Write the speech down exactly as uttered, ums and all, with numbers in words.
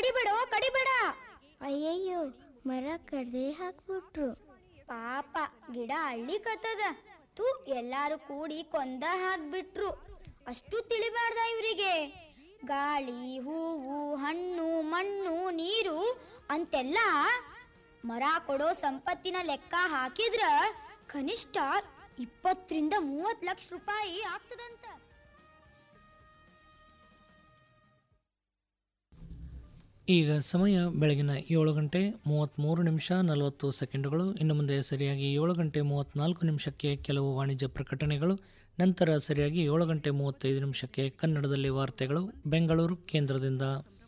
ಕಡಿಬೇಡೋ ಕಡಿಬೇಡ. ಅಯ್ಯಯ್ಯೋ, ಮರ ಕಡ್ದೆ ಹಾಕ್ಬಿಟ್ರು. ಪಾಪ ಗಿಡ ಅಳ್ಳಿಕತ್ತದ. ತೂ ಎಲ್ಲಾರು ಕೂಡಿ ಕೊಂದ ಹಾಕ್ಬಿಟ್ರು. ಅಷ್ಟು ತಿಳಿಬಾರ್ದ ಇವರಿಗೆ. ಗಾಳಿ, ಹೂವು, ಹಣ್ಣು, ಮಣ್ಣು, ನೀರು ಅಂತೆಲ್ಲ ಮರ ಕೊಡೋ ಸಂಪತ್ತಿನ ಲೆಕ್ಕ ಹಾಕಿದ್ರ ಕನಿಷ್ಠ ಇಪ್ಪತ್ತರಿಂದ ಮೂವತ್ತು ಲಕ್ಷ ರೂಪಾಯಿ ಆಗ್ತದಂತ. ಈಗ ಸಮಯ ಬೆಳಗಿನ ಏಳು ಗಂಟೆ ಮೂವತ್ತ್ಮೂರು ನಿಮಿಷ ನಲವತ್ತು ಸೆಕೆಂಡುಗಳು. ಇನ್ನು ಮುಂದೆ ಸರಿಯಾಗಿ ಏಳು ಗಂಟೆ ಮೂವತ್ತ್ನಾಲ್ಕು ನಿಮಿಷಕ್ಕೆ ಕೆಲವು ವಾಣಿಜ್ಯ ಪ್ರಕಟಣೆಗಳು, ನಂತರ ಸರಿಯಾಗಿ ಏಳು ಗಂಟೆ ಮೂವತ್ತೈದು ನಿಮಿಷಕ್ಕೆ ಕನ್ನಡದಲ್ಲಿ ವಾರ್ತೆಗಳು ಬೆಂಗಳೂರು ಕೇಂದ್ರದಿಂದ.